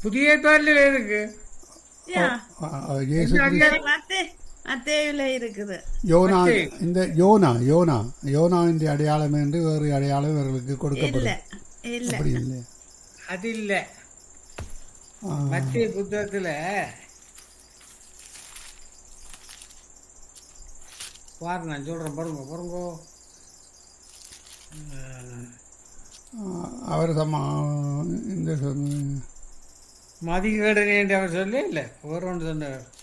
புதிய ஏற்பாடுல இருக்கு. இயேசு மத்தேயுல இருக்குது. யோனா இந்த யோனாவின் அடையாளம் என்று வேறு அடையாளம் இவர்களுக்கு கொடுக்கப்படும். அப்படி இல்லை, அது இல்ல. மத்திய புத்தகத்துல பாரு, நான் சொல்றேன் பாருங்க. அவர் இந்த மதிகேடனே என்று அவர் சொல்ல இல்லை, வேற ஒன்று சொன்னார்.